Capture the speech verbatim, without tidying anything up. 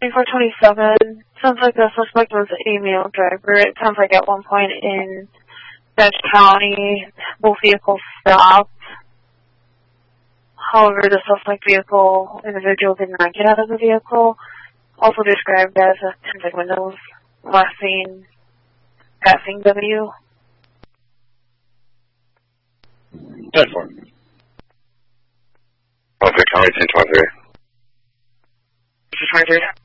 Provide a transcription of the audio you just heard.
twenty-four twenty-seven. Sounds like the suspect was a male driver. It sounds like at one point in Dutch County, both vehicles stopped. However, the suspect vehicle individual did not get out of the vehicle. Also described as a tinted windows, last seen passing W. ten four. Okay, County ten twenty-three. twenty-three.